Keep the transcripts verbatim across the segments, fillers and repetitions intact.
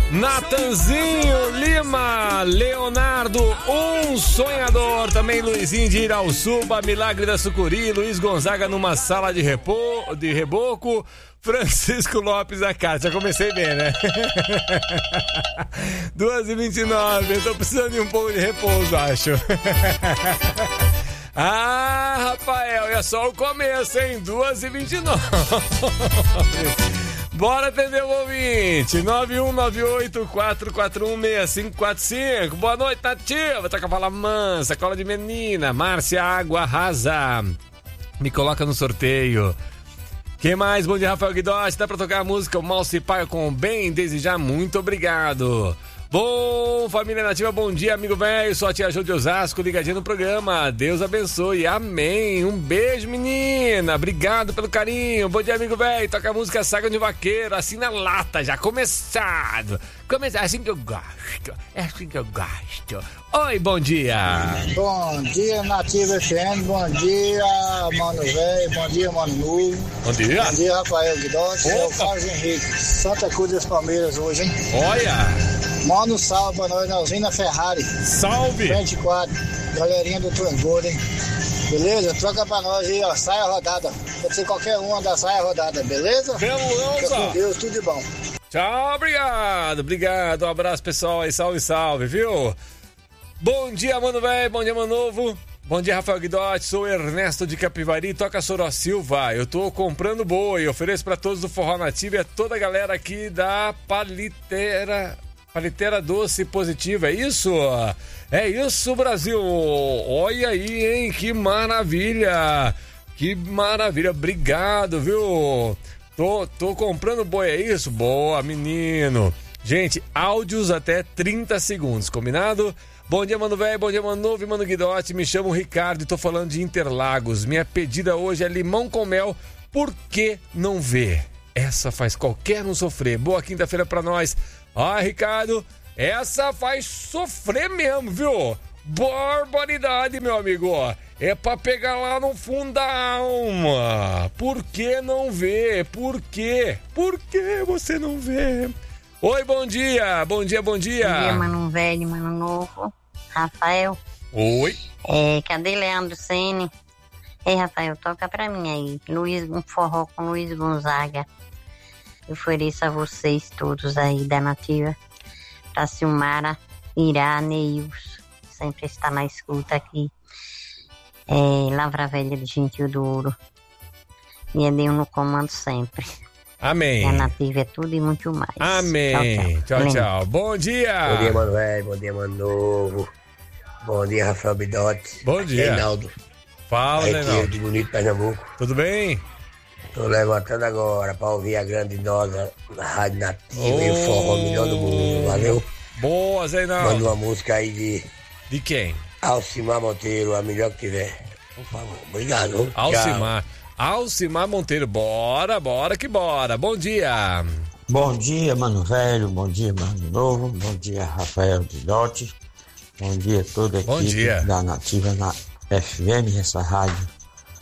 Natanzinho Lima, Leonardo, um sonhador. Também Luizinho de Irauçuba, Milagre da Sucuri, Luiz Gonzaga numa sala de, repo, de reboco, Francisco Lopes da casa. Já comecei bem, né? duas e vinte e nove, eu tô precisando de um pouco de repouso, acho. Ah, Rafael, é só o começo, hein? duas e vinte e nove. Bora atender o ouvinte. nove um nove oito quatro quatro um seis cinco quatro cinco. Boa noite, Nativa. Tá com a fala mansa, cola de menina. Márcia Água Rasa. Me coloca no sorteio. Quem mais? Bom dia, Rafael Guidotti. Dá pra tocar a música O Mal Se Paga com o Bem? Desde já, muito obrigado. Bom, família Nativa, bom dia, amigo velho. Sou a tia Jô de Osasco, ligadinha no programa. Deus abençoe, amém. Um beijo, menina. Obrigado pelo carinho. Bom dia, amigo velho. Toca a música Saga de Vaqueiro, assim na lata, já começado. Começar assim que eu gosto. É assim que eu gosto. Oi, bom dia. Bom dia, Nativa F M. Bom dia, mano velho. Bom dia, mano novo. Bom dia. Bom dia, Rafael Guidotti. É o Carlos Henrique. Santa Cruz das Palmeiras hoje, hein? Olha. Manda um salve pra nós, Nelzinho Ferrari. Salve. vinte e quatro. Galerinha do Trangor, hein? Beleza? Troca pra nós aí, ó. Saia rodada. Pode ser qualquer uma da saia rodada, beleza? Beleza. Fica com Deus, tudo de bom. Tchau, obrigado. Obrigado. Um abraço, pessoal aí. Salve, salve, viu? Bom dia, mano velho. Bom dia, mano novo. Bom dia, Rafael Guidotti. Sou Ernesto de Capivari. Toca Soró Silva. Eu tô comprando boi. Ofereço pra todos do Forró Nativa e a toda a galera aqui da Paliteira... Paliteira Doce Positiva, é isso? É isso, Brasil! Olha aí, hein? Que maravilha! Que maravilha! Obrigado, viu? Tô, tô comprando boi, é isso? Boa, menino! Gente, áudios até trinta segundos, combinado? Bom dia, mano velho, bom dia, mano novo e mano Guidotti. Me chamo Ricardo e tô falando de Interlagos. Minha pedida hoje é limão com mel. Por que não vê? Essa faz qualquer um sofrer. Boa quinta-feira pra nós. Ah, Ricardo, essa faz sofrer mesmo, viu? Barbaridade, meu amigo. É pra pegar lá no fundo da alma. Por que não vê? Por quê? Por que você não vê? Oi, bom dia. Bom dia, bom dia. Bom dia, mano velho, mano novo. Rafael. Oi. É, cadê Leandro Ceni? Ei, Rafael, toca pra mim aí. Luiz, um forró com Luiz Gonzaga. Eu ofereço a vocês todos aí da Nativa, pra Silmara, Irá, Neils, sempre está na escuta aqui. É, Lavra Velha de Gentil do Ouro. E é Deus no comando sempre. Amém. E a Nativa é tudo e muito mais. Amém. Tchau, tchau. tchau, tchau. Bom dia. Bom dia, mano velho. Bom dia, mano novo. Bom dia, Rafael Guidotti. Bom dia. Reinaldo. Fala, Reinaldo. de Bonito, Pernambuco. Tudo bem? Tô levantando agora pra ouvir a grande idosa na Rádio Nativa oh, e o forró melhor do mundo, valeu? Boa, Reinaldo. Manda uma música aí de... De quem? Alcimar Monteiro, a melhor que tiver. Por favor, obrigado. Alcimar. Tchau. Alcimar Monteiro, bora, bora que bora. Bom dia. Bom dia, mano velho, bom dia, mano novo, bom dia, Rafael Guidotti. Bom dia a toda a bom equipe dia. da Nativa na F M, essa rádio.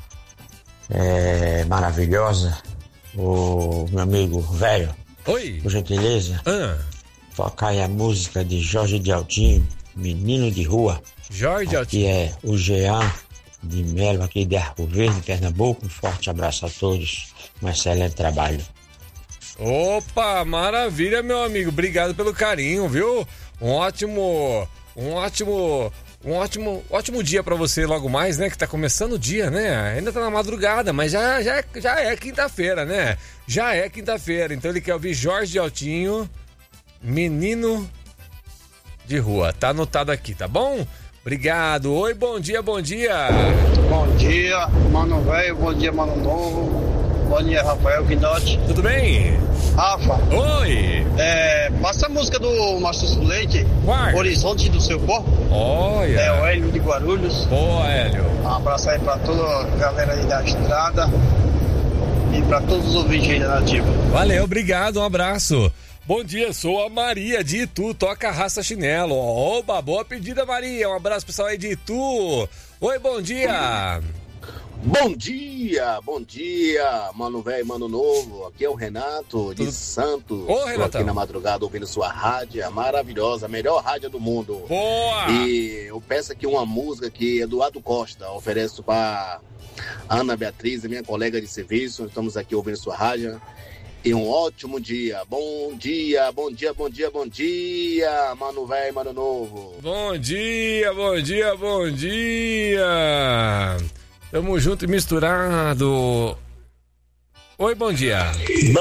É maravilhosa. O meu amigo velho. Oi. Por gentileza. Ah. Tocar aí a música de Jorge de Altinho, Menino de Rua. Jorge de Altinho. Que é o Jean de Melo, aqui de Arco Verde, Pernambuco. Um forte abraço a todos. Um excelente trabalho. Opa, maravilha, meu amigo. Obrigado pelo carinho, viu? Um ótimo. Um ótimo. Um ótimo, ótimo dia pra você logo mais, né? Que tá começando o dia, né? Ainda tá na madrugada, mas já, já, já é quinta-feira, né? Já é quinta-feira. Então ele quer ouvir Jorge de Altinho, Menino de Rua. Tá anotado aqui, tá bom? Obrigado. Oi, bom dia, bom dia. Bom dia, mano velho. Bom dia, mano novo. Bom dia, Rafael Guidotti. Tudo bem? Rafa. Oi. É, passa a música do Márcio Leite. Qual? Horizonte do seu corpo. Olha. É o Hélio de Guarulhos. Boa, Hélio. Um abraço aí pra toda a galera aí da estrada e pra todos os ouvintes aí da Nativa. Valeu, obrigado, um abraço. Bom dia, sou a Maria de Itu, toca Raça Chinelo. Oba, boa pedida, Maria. Um abraço pessoal aí de Itu. Oi, bom dia. Bom dia, bom dia, mano velho, mano novo. Aqui é o Renato de Tudo... Santos. Ô, Estou aqui na madrugada ouvindo sua rádio, maravilhosa, a melhor rádio do mundo. Boa! E eu peço aqui uma música que Eduardo Costa ofereço para Ana Beatriz, minha colega de serviço. Estamos aqui ouvindo sua rádio. E um ótimo dia. Bom dia, bom dia, bom dia, bom dia, mano velho, mano novo. Bom dia, bom dia, bom dia. Tamo junto e misturado. Oi, bom dia.